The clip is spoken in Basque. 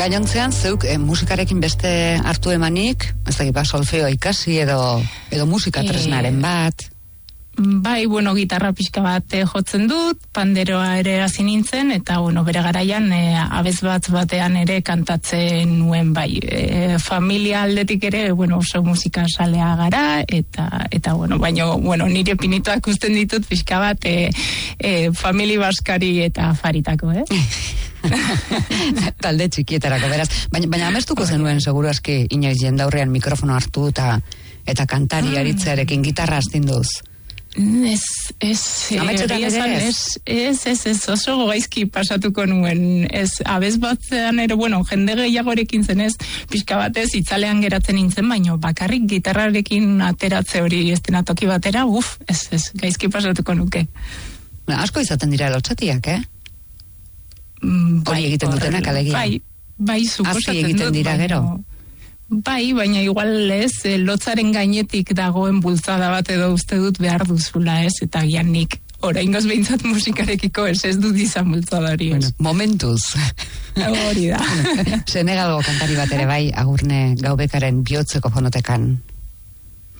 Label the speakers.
Speaker 1: Gainontzean, zeuk musikarekin beste hartu emanik, ez da, solfeo ikasi edo musika tresnaren bat.
Speaker 2: Bai, gitarra pixka bat jotzen dut, panderoa ere hasi nintzen, eta, bere garaian abez batean ere kantatzen nuen, bai. Familia aldetik ere, oso musika salea gara, eta baina, nire pinituak usten ditut pixka bat famili baskari eta faritako,
Speaker 1: Talde txikietarako, beraz. Baina amestuko zenuen, seguru aski, inoiz jendaurrean mikrofono hartu eta kantari aritzearekin gitarra astinduz.
Speaker 2: Ez, oso gaizki pasatuko nuen, abez batzean ere, jende gehiagorekin zenez, pixka batez, itzalean geratzen nintzen, baino, bakarrik gitarrarekin ateratze hori estenatoki batera, ez, gaizki pasatuko nuke.
Speaker 1: Asko izaten dira lotxatiak, hori egiten dutenak alegia.
Speaker 2: Bai, suposatzen dut.
Speaker 1: Aski egiten dira gero.
Speaker 2: Bai, baina igual lotzaren gainetik dagoen bultzada bat edo uste dut behar duzula, eta gian nik oraingoz behintzat musikarekiko ez dut izan bultzada hori.
Speaker 1: Momentuz.
Speaker 2: Hori da.
Speaker 1: Senegalgo kantari bat ere bai, Agurne Gaubekaren bihotzeko fonotekan